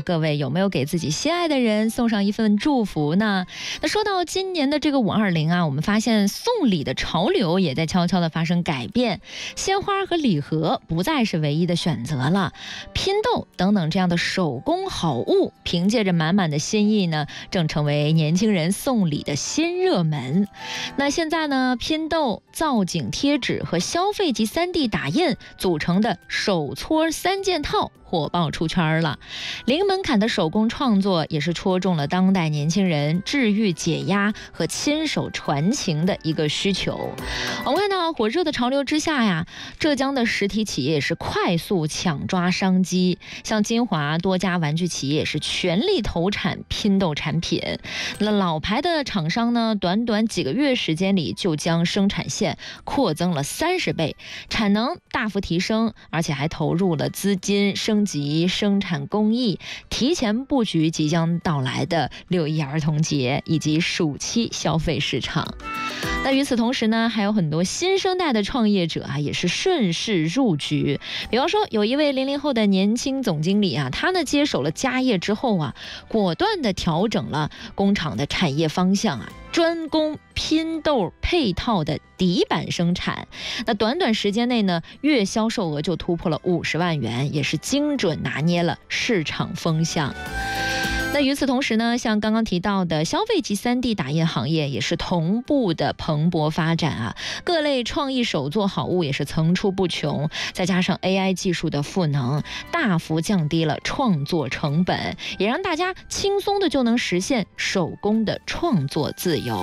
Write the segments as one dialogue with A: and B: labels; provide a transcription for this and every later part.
A: 各位有没有给自己心爱的人送上一份祝福呢？那说到今年的这个520啊，我们发现送礼的潮流也在悄悄的发生改变，鲜花和礼盒不再是唯一的选择了，拼豆等等这样的手工好物，凭借着满满的心意呢，正成为年轻人送礼的新热门。那现在呢，拼豆、造景贴纸和消费级3D 打印组成的手搓3件套火爆出圈了。零门槛的手工创作也是戳中了当代年轻人治愈解压和亲手传情的一个需求。我们看到火热的潮流之下呀，浙江的实体企业也是快速抢抓商机，像金华多家玩具企业是全力投产拼豆产品。那老牌的厂商呢，短短几个月时间里就将生产线扩增了30倍，产能大幅提升，而且还投入了资金升级生产工艺，提前布局即将到来的6·1儿童节以及暑期消费市场。那与此同时呢，还有很多新生代的创业者啊，也是顺势入局。比方说，有一位00后的年轻总经理啊，他呢接手了家业之后啊，果断地调整了工厂的产业方向啊，专攻拼豆配套的底板生产。那短短时间内呢，月销售额就突破了50万元，也是精准拿捏了市场风向。那与此同时呢，像刚刚提到的消费级3D 打印行业也是同步的蓬勃发展啊，各类创意手作好物也是层出不穷，再加上 AI 技术的赋能，大幅降低了创作成本，也让大家轻松的就能实现手工的创作自由。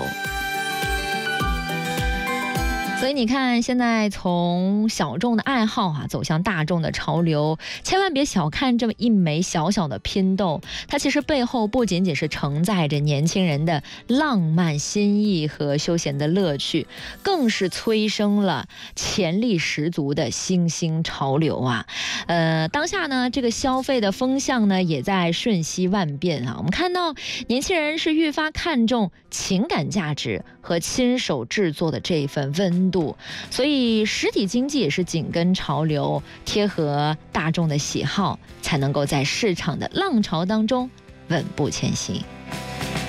A: 所以你看，现在从小众的爱好走向大众的潮流，千万别小看这么一枚小小的拼豆，它其实背后不仅仅是承载着年轻人的浪漫心意和休闲的乐趣，更是催生了潜力十足的新兴潮流啊！当下呢，这个消费的风向呢也在瞬息万变啊。我们看到年轻人是愈发看重情感价值和亲手制作的这一份温度，所以实体经济也是紧跟潮流，贴合大众的喜好，才能够在市场的浪潮当中稳步前行。